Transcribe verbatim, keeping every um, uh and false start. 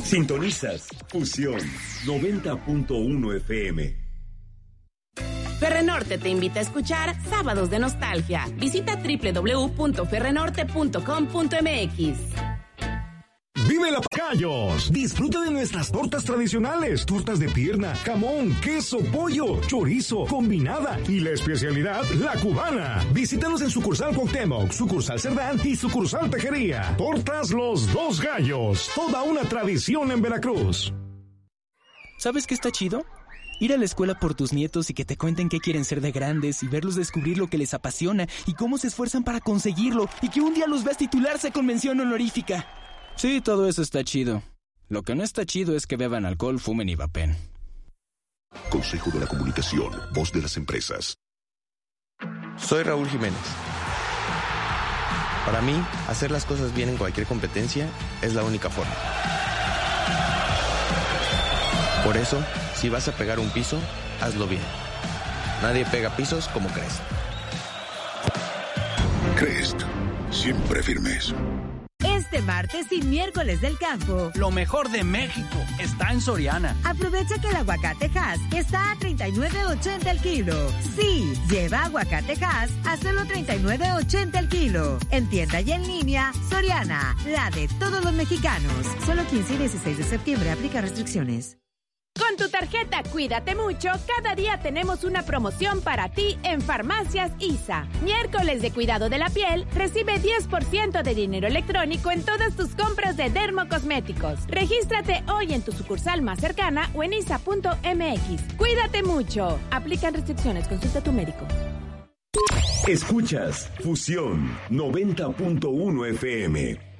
Sintonizas Fusión noventa punto uno F M. Ferrenorte te invita a escuchar Sábados de Nostalgia. Visita doble u doble u doble u punto ferrenorte punto com punto m x. ¡Vive la Pacayos! Disfruta de nuestras tortas tradicionales, tortas de pierna, jamón, queso, pollo, chorizo, combinada y la especialidad, la cubana. Visítanos en sucursal Cuauhtémoc, sucursal Cerdán y sucursal Tejería. Tortas Los Dos Gallos, toda una tradición en Veracruz. ¿Sabes qué está chido? Ir a la escuela por tus nietos y que te cuenten qué quieren ser de grandes y verlos descubrir lo que les apasiona y cómo se esfuerzan para conseguirlo y que un día los veas titularse con mención honorífica. Sí, todo eso está chido. Lo que no está chido es que beban alcohol, fumen y vapen. Consejo de la Comunicación, voz de las empresas. Soy Raúl Jiménez. Para mí, hacer las cosas bien en cualquier competencia es la única forma. Por eso, si vas a pegar un piso, hazlo bien. Nadie pega pisos como Crest. Crest, siempre firmes. Este martes y miércoles del campo, lo mejor de México está en Soriana. Aprovecha que el aguacate Hass está a treinta y nueve ochenta el kilo. Sí, lleva aguacate Hass a solo treinta y nueve ochenta el kilo. En tienda y en línea, Soriana, la de todos los mexicanos. Solo quince y dieciséis de septiembre, aplica restricciones. Con tu tarjeta Cuídate Mucho, cada día tenemos una promoción para ti en Farmacias I S A. Miércoles de cuidado de la piel, recibe diez por ciento de dinero electrónico en todas tus compras de dermocosméticos. Regístrate hoy en tu sucursal más cercana o en isa punto m x. Cuídate mucho. Aplican restricciones. Consulta a tu médico. Escuchas Fusión noventa punto uno F M.